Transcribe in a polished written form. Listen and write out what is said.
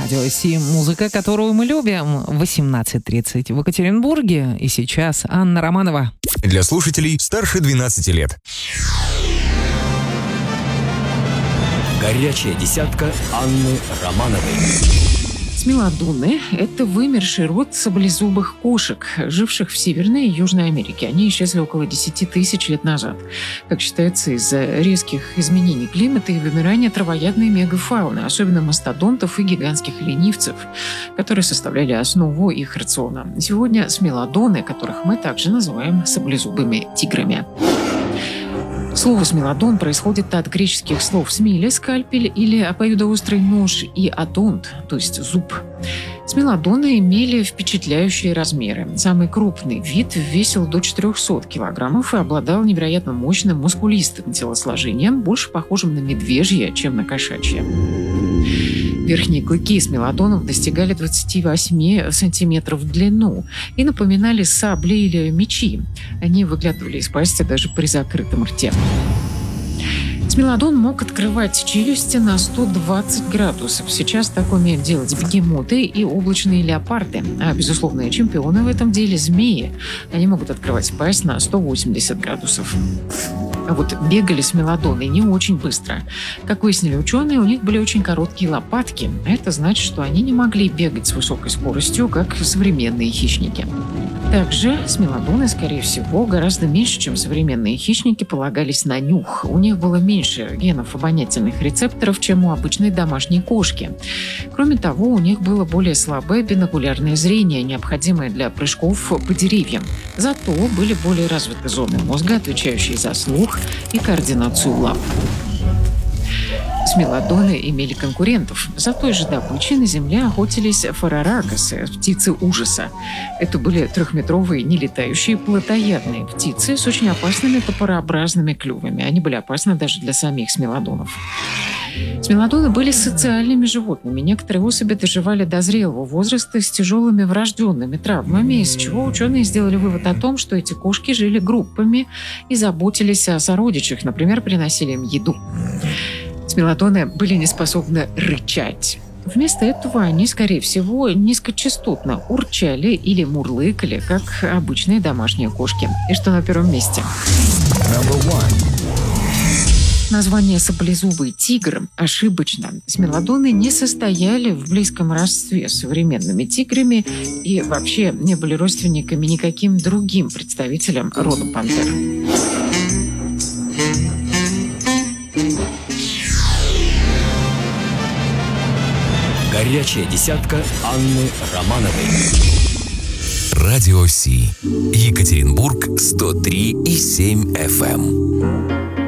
Радио Си. Музыка, которую мы любим. 18:30 в Екатеринбурге. И сейчас Анна Романова. Для слушателей старше 12 лет. Горячая десятка Анны Романовой. Смелодоны – это вымерший род саблезубых кошек, живших в Северной и Южной Америке. Они исчезли около 10 тысяч лет назад. Как считается, из-за резких изменений климата и вымирания травоядной мегафауны, особенно мастодонтов и гигантских ленивцев, которые составляли основу их рациона. Сегодня смелодоны, которых мы также называем саблезубыми тиграми. Слово «смелодон» происходит от греческих слов «смиле» – скальпель или обоюдоострый нож и «одонт», то есть зуб. Смелодоны имели впечатляющие размеры. Самый крупный вид весил до 400 килограммов и обладал невероятно мощным мускулистым телосложением, больше похожим на медвежье, чем на кошачье. Верхние клыки смелодонов достигали 28 сантиметров в длину и напоминали сабли или мечи. Они выглядывали из пасти даже при закрытом рте. Смелодон мог открывать челюсти на 120 градусов. Сейчас так умеют делать бегемоты и облачные леопарды. А безусловные чемпионы в этом деле – змеи. Они могут открывать пасть на 180 градусов. А вот бегали смелодоны не очень быстро. Как выяснили ученые, у них были очень короткие лопатки. Это значит, что они не могли бегать с высокой скоростью, как современные хищники. Также смелодоны, скорее всего, гораздо меньше, чем современные хищники, полагались на нюх. У них было меньше генов обонятельных рецепторов, чем у обычной домашней кошки. Кроме того, у них было более слабое бинокулярное зрение, необходимое для прыжков по деревьям. Зато были более развиты зоны мозга, отвечающие за слух и координацию лап. Смелодоны имели конкурентов. За той же добычей на земле охотились фараракосы, птицы ужаса. Это были трехметровые нелетающие плотоядные птицы с очень опасными топорообразными клювами. Они были опасны даже для самих смелодонов. Смелодоны были социальными животными. Некоторые особи доживали до зрелого возраста с тяжелыми врожденными травмами, из чего ученые сделали вывод о том, что эти кошки жили группами и заботились о сородичах, например, приносили им еду. Смелодоны были не способны рычать. Вместо этого они, скорее всего, низкочастотно урчали или мурлыкали, как обычные домашние кошки. И что на первом месте? Название «саблезубый тигр» ошибочно. Смелодоны не состояли в близком родстве с современными тиграми и вообще не были родственниками никаким другим представителям рода пантер. Горячая десятка Анны Романовой. Радио Си. Екатеринбург 103,7 FM.